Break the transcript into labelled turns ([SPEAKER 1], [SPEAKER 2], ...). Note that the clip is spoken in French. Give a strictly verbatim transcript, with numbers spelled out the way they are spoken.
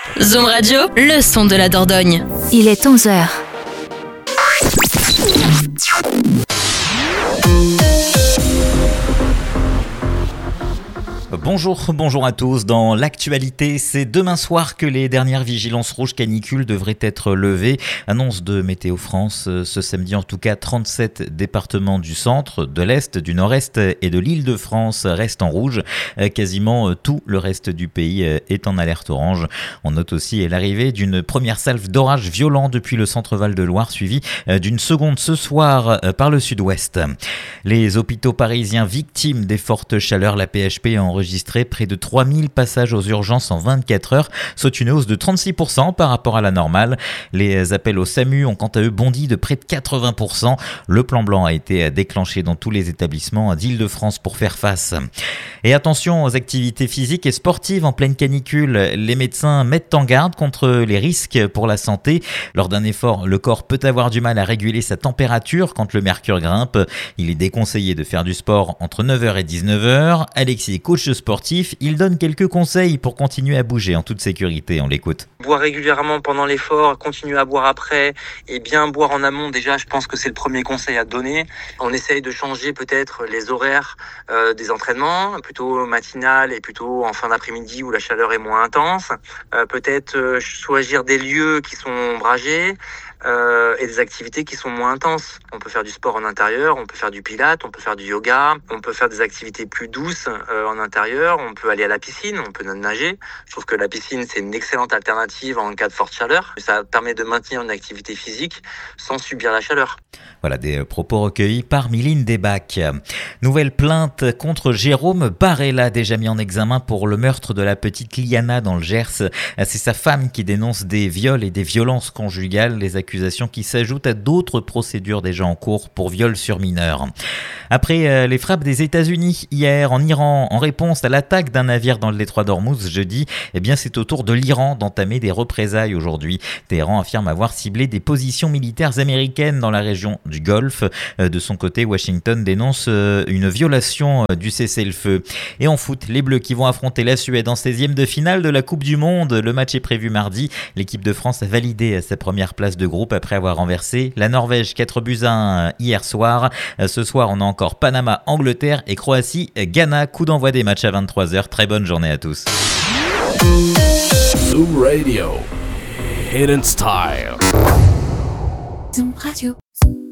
[SPEAKER 1] Zoom Radio, le son de la Dordogne.
[SPEAKER 2] Il est onze heures.
[SPEAKER 3] Bonjour, bonjour à tous. Dans l'actualité, c'est demain soir que les dernières vigilances rouges canicule devraient être levées. Annonce de Météo France ce samedi, en tout cas, trente-sept départements du centre, de l'Est, du Nord-Est et de l'Île-de-France restent en rouge. Quasiment tout le reste du pays est en alerte orange. On note aussi l'arrivée d'une première salve d'orage violent depuis le centre Val-de-Loire, suivie d'une seconde ce soir par le sud-ouest. Les hôpitaux parisiens victimes des fortes chaleurs, la P H P a enregistré près de trois mille passages aux urgences en vingt-quatre heures, soit une hausse de trente-six pour cent par rapport à la normale. Les appels au SAMU ont quant à eux bondi de près de quatre-vingts pour cent. Le plan blanc a été déclenché dans tous les établissements d'Île-de-France pour faire face. Et attention aux activités physiques et sportives en pleine canicule. Les médecins mettent en garde contre les risques pour la santé. Lors d'un effort, le corps peut avoir du mal à réguler sa température quand le mercure grimpe. Il est déconseillé de faire du sport entre neuf heures et dix-neuf heures. Alexis est coach sportif, il donne quelques conseils pour continuer à bouger en toute sécurité. On l'écoute.
[SPEAKER 4] Boire régulièrement pendant l'effort, continuer à boire après et bien boire en amont, déjà je pense que c'est le premier conseil à donner. On essaye de changer peut-être les horaires euh, des entraînements, plutôt matinal et plutôt en fin d'après-midi où la chaleur est moins intense. Euh, peut-être euh, choisir des lieux qui sont ombragés. Euh, et des activités qui sont moins intenses. On peut faire du sport en intérieur, on peut faire du pilates, on peut faire du yoga, on peut faire des activités plus douces euh, en intérieur, on peut aller à la piscine, on peut nager. Je trouve que la piscine, c'est une excellente alternative en cas de forte chaleur. Ça permet de maintenir une activité physique sans subir la chaleur.
[SPEAKER 3] Voilà des propos recueillis par Miline Desbacs. Nouvelle plainte contre Jérôme Barella, déjà mis en examen pour le meurtre de la petite Liana dans le Gers. C'est sa femme qui dénonce des viols et des violences conjugales, les accusations qui s'ajoutent à d'autres procédures déjà en cours pour viol sur mineurs. Après les frappes des États-Unis hier en Iran en réponse à l'attaque d'un navire dans le détroit d'Ormuz jeudi, eh bien c'est au tour de l'Iran d'entamer des représailles aujourd'hui. Téhéran affirme avoir ciblé des positions militaires américaines dans la région du Golfe. De son côté, Washington dénonce une violation du cessez-le-feu. Et en foot, les Bleus qui vont affronter la Suède en seizième de finale de la Coupe du Monde. Le match est prévu mardi. L'équipe de France a validé sa première place de groupe après avoir renversé la Norvège quatre buts à un hier soir. Ce soir, on a encore Panama, Angleterre et Croatie, Ghana. Coup d'envoi des matchs à vingt-trois heures. Très bonne journée à tous.
[SPEAKER 5] Zoom Radio. Hidden Style.
[SPEAKER 2] Zoom Radio.